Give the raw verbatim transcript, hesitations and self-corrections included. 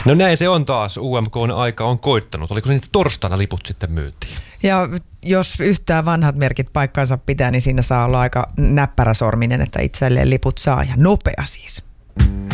No näin se on taas. U M K:n aika on koittanut. Oliko niitä torstaina liput sitten myytiin? Ja jos yhtään vanhat merkit paikkansa pitää, niin siinä saa olla aika näppäräsorminen, että itselleen liput saa ja nopea siis.